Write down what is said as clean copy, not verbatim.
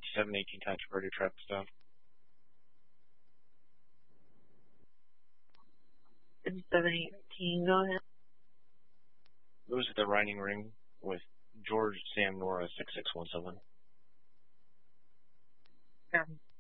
5718 Times Radio traffic stop. 5718, go ahead. Lewis at the Riding Ring with George Sam Nora 6617.